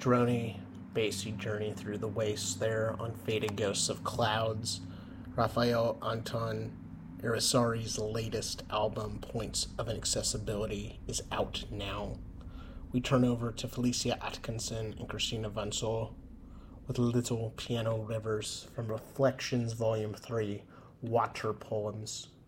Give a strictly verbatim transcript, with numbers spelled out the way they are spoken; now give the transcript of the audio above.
drony, bassy journey through the wastes there on Faded Ghosts of Clouds. Rafael Anton Irisari's latest album, Points of Inaccessibility, is out now. We turn over to Felicia Atkinson and Christina Van Zyl with Little Piano Rivers from Reflections Volume three, Water Poems.